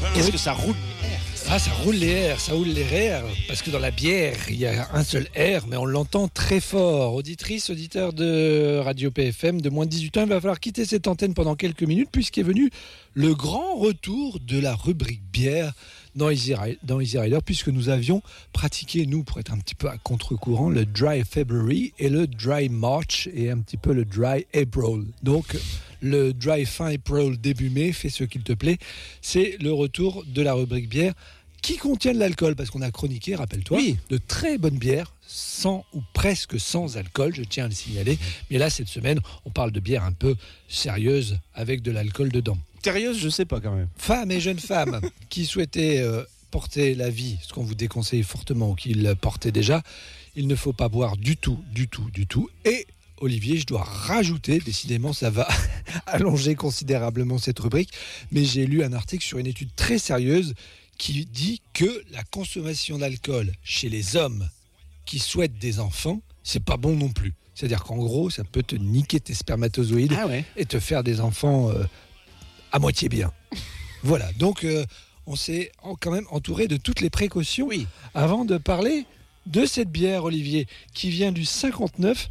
Qu'est-ce que ça roule? Ah, ça roule les R, parce que dans la bière, il y a un seul R, mais on l'entend très fort. Auditrice, auditeur de Radio PFM de moins de 18 ans, il va falloir quitter cette antenne pendant quelques minutes, puisqu'est venu le grand retour de la rubrique bière dans Easy Rider, puisque nous avions pratiqué, nous, pour être un petit peu à contre-courant, le Dry February et le Dry March et un petit peu le Dry April. Donc, le Dry fin April début mai, fais ce qu'il te plaît, c'est le retour de la rubrique bière qui contient de l'alcool, parce qu'on a chroniqué, rappelle-toi, de très bonnes bières, sans ou presque sans alcool, je tiens à le signaler. Mais là, cette semaine, on parle de bières un peu sérieuses avec de l'alcool dedans. Sérieuse, je sais pas quand même. Femmes et jeunes femmes qui souhaitaient porter la vie, ce qu'on vous déconseille fortement ou qu'ils portaient déjà, il ne faut pas boire du tout. Et Olivier, je dois rajouter, décidément ça va allonger considérablement cette rubrique, mais j'ai lu un article sur une étude très sérieuse qui dit que la consommation d'alcool chez les hommes qui souhaitent des enfants, c'est pas bon non plus. C'est-à-dire qu'en gros, ça peut te niquer tes spermatozoïdes et te faire des enfants à moitié bien. Voilà, donc on s'est quand même entouré de toutes les précautions avant de parler de cette bière, Olivier, qui vient du 59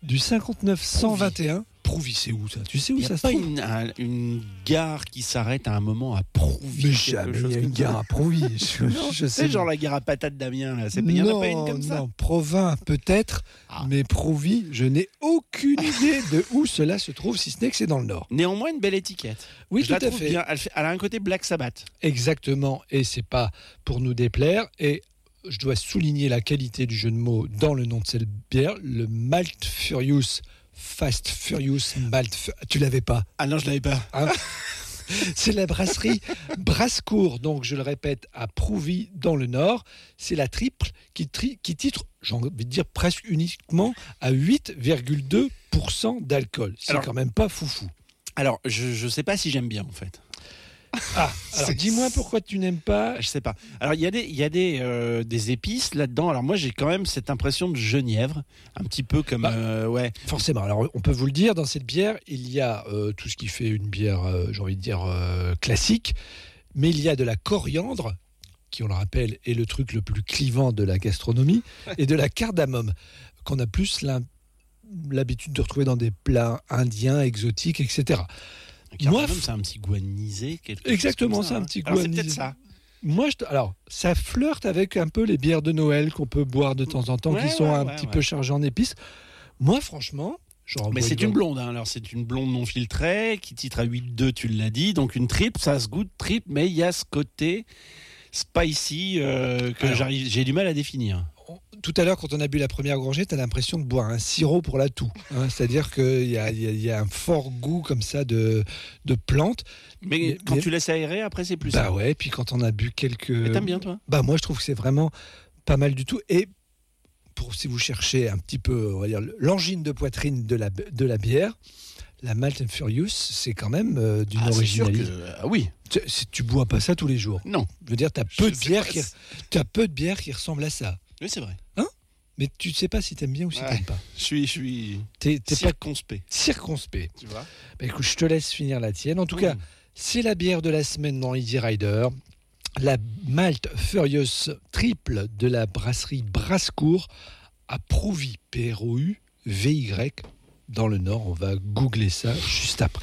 121. Prouvi, c'est où ça? Tu sais où ça se trouve? Il n'y a pas une gare qui s'arrête à un moment à Prouvi. Mais jamais il y a une gare à Prouvi. Je sais, genre la gare à patates d'Amiens. Là. Il n'y en a pas une comme ça? Non, Provins peut-être, mais Prouvi, je n'ai aucune idée de où cela se trouve, si ce n'est que c'est dans le Nord. Néanmoins, une belle étiquette. Oui, je tout la à trouve fait. Bien. Elle a un côté Black Sabbath. Exactement, et c'est pas pour nous déplaire. Et je dois souligner la qualité du jeu de mots dans le nom de cette bière, le Malt Furious. Fast Furious Malt. Tu l'avais pas? Ah non, je l'avais pas. Hein? C'est la brasserie Brascourt, donc je le répète, à Prouvi dans le Nord. C'est la triple qui titre, j'ai envie de dire presque uniquement, à 8,2% d'alcool. C'est quand même pas foufou. Alors, je sais pas si j'aime bien en fait. Ah, alors dis-moi pourquoi tu n'aimes pas. Je sais pas. Alors il y a des épices là-dedans. Alors moi j'ai quand même cette impression de genièvre, un petit peu comme Forcément. Alors on peut vous le dire, dans cette bière il y a tout ce qui fait une bière, j'ai envie de dire classique, mais il y a de la coriandre qui, on le rappelle, est le truc le plus clivant de la gastronomie, et de la cardamome qu'on a plus l'habitude de retrouver dans des plats indiens, exotiques, etc. Moi, c'est un petit goût anisé. Exactement, c'est un petit goût anisé. C'est peut-être ça. Moi, ça flirte avec un peu les bières de Noël qu'on peut boire de temps en temps, qui sont un petit peu chargées en épices. Moi, franchement, mais c'est une blonde. Hein. Alors, c'est une blonde non filtrée qui titre à 8,2, tu l'as dit. Donc, une triple, ça se goûte triple, mais il y a ce côté spicy j'ai du mal à définir. Tout à l'heure, quand on a bu la première gorgée, tu as l'impression de boire un sirop pour la toux. Hein. C'est-à-dire qu'il y a un fort goût comme ça de plante. Mais quand tu laisses aérer, après, c'est plus ça. ça. Ouais, puis quand on a bu quelques... Mais t'aimes bien, toi? Moi, je trouve que c'est vraiment pas mal du tout. Et si vous cherchez un petit peu, on va dire, l'angine de poitrine de la bière, la Malt & Furious, c'est quand même d'une originalité. Oui. Tu bois pas ça tous les jours. Non. Je veux dire, tu as peu de bières qui ressemblent à ça. Oui, c'est vrai. Hein? Mais tu ne sais pas si tu aimes bien ou si tu n'aimes pas. Je suis t'es circonspect. Circonspect. Tu vois? Écoute, je te laisse finir la tienne. En tout cas, c'est la bière de la semaine dans Easy Rider. La Malt Furious triple de la brasserie Brascourt à Prouvi, P-R-O-U-V-Y, dans le Nord. On va googler ça juste après.